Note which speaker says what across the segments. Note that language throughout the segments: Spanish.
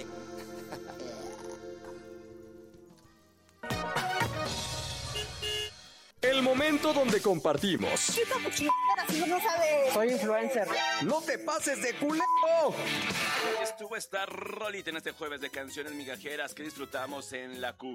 Speaker 1: Bye.
Speaker 2: El momento donde compartimos.
Speaker 3: Chico, si no sabes.
Speaker 4: Soy influencer.
Speaker 1: ¡No te pases de culero!
Speaker 5: Estuvo esta rolita en este jueves de canciones migajeras que disfrutamos en la Q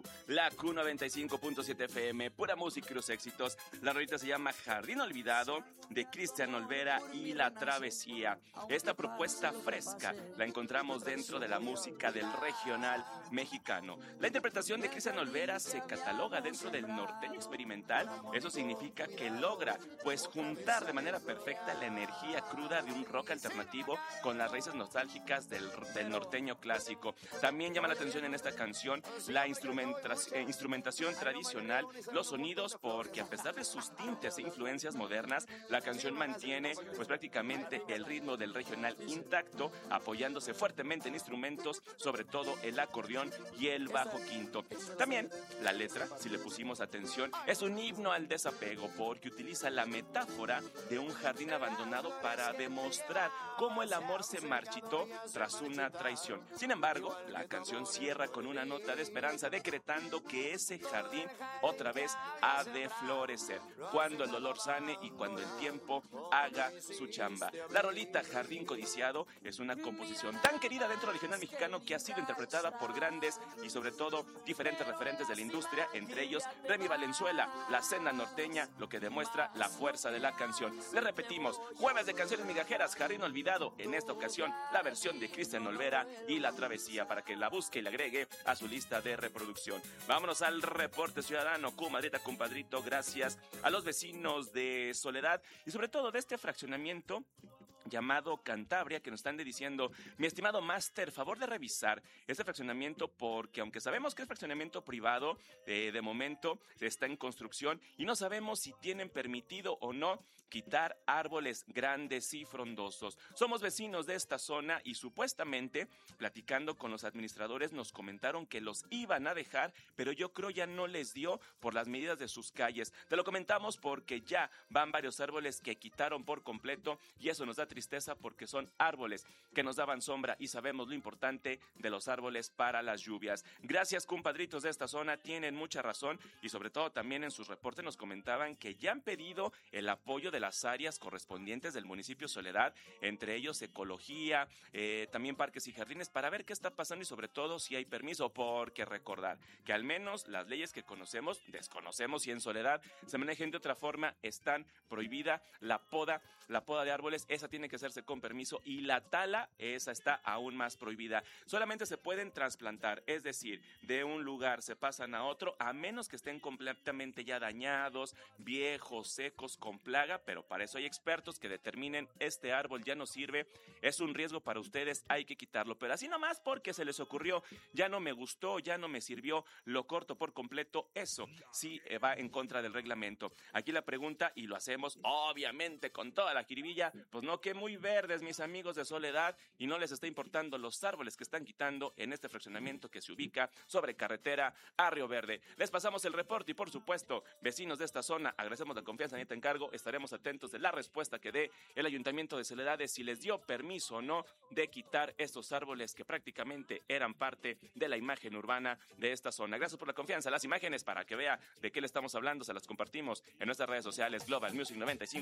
Speaker 5: 95.7 FM, pura música y los éxitos. La rolita se llama Jardín Olvidado, de Cristian Olvera y La Travesía. Esta propuesta fresca la encontramos dentro de la música del regional mexicano. La interpretación de Cristian Olvera se cataloga dentro del norteño experimental. Eso significa que logra pues juntar de manera perfecta la energía cruda de un rock alternativo con las raíces nostálgicas del norteño clásico. También llama la atención en esta canción la instrumentación tradicional, los sonidos, porque a pesar de sus tintes e influencias modernas, la canción mantiene pues prácticamente el ritmo del regional intacto, apoyándose fuertemente en instrumentos, sobre todo el acordeón y el bajo quinto. También la letra, si le pusimos atención, es un himno al desapego, porque utiliza la metáfora de un jardín abandonado para demostrar cómo el amor se marchitó tras una traición. Sin embargo, la canción cierra con una nota de esperanza, decretando que ese jardín otra vez ha de florecer, cuando el dolor sane y cuando el tiempo haga su chamba. La rolita Jardín Codiciado es una composición tan querida dentro del regional mexicano que ha sido interpretada por grandes y sobre todo diferentes referentes de la industria, entre ellos Remy Valenzuela, La Senda Norteña, lo que demuestra la fuerza de la canción. Le repetimos, jueves de canciones migajeras, Jardín Olvidado, en esta ocasión la versión de Cristian Olvera y La Travesía, para que la busque y la agregue a su lista de reproducción. Vámonos al reporte ciudadano. Comadrita, compadrito, gracias a los vecinos de Soledad y sobre todo de este fraccionamiento llamado Cantabria, que nos están diciendo: mi estimado máster, favor de revisar este fraccionamiento, porque aunque sabemos que es fraccionamiento privado, de momento está en construcción y no sabemos si tienen permitido o no quitar árboles grandes y frondosos. Somos vecinos de esta zona y supuestamente, platicando con los administradores, nos comentaron que los iban a dejar, pero yo creo ya no les dio por las medidas de sus calles. Te lo comentamos porque ya van varios árboles que quitaron por completo y eso nos da tristeza, porque son árboles que nos daban sombra y sabemos lo importante de los árboles para las lluvias. Gracias, compadritos de esta zona, tienen mucha razón y sobre todo también en sus reportes nos comentaban que ya han pedido el apoyo de las áreas correspondientes del municipio Soledad, entre ellos ecología, también parques y jardines, para ver qué está pasando y sobre todo si hay permiso, porque recordar que al menos las leyes que conocemos, desconocemos y en Soledad se manejen de otra forma, están prohibida la poda de árboles, esa tiene que hacerse con permiso, y la tala, esa está aún más prohibida. Solamente se pueden trasplantar, es decir, de un lugar se pasan a otro, a menos que estén completamente ya dañados, viejos, secos, con plaga, pero para eso hay expertos que determinen: este árbol ya no sirve, es un riesgo para ustedes, hay que quitarlo. Pero así nomás porque se les ocurrió, ya no me gustó, ya no me sirvió, lo corto por completo, eso sí va en contra del reglamento. Aquí la pregunta, y lo hacemos obviamente con toda la jiribilla, pues no, que muy verdes mis amigos de Soledad y no les está importando los árboles que están quitando en este fraccionamiento que se ubica sobre carretera a Río Verde. Les pasamos el reporte y por supuesto, vecinos de esta zona, agradecemos la confianza en este encargo, estaremos atentos de la respuesta que dé el Ayuntamiento de Soledad de si les dio permiso o no de quitar estos árboles que prácticamente eran parte de la imagen urbana de esta zona. Gracias por la confianza. Las imágenes, para que vea de qué le estamos hablando, se las compartimos en nuestras redes sociales, Global Music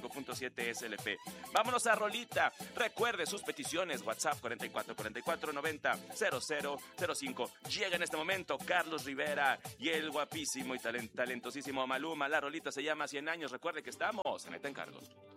Speaker 5: 95.7 SLP. Vámonos a rolita. Recuerde sus peticiones, WhatsApp 44 44 90 0005. Llega en este momento Carlos Rivera y el guapísimo y talentosísimo Maluma. La rolita se llama 100 años. Recuerde que estamos en este encargo.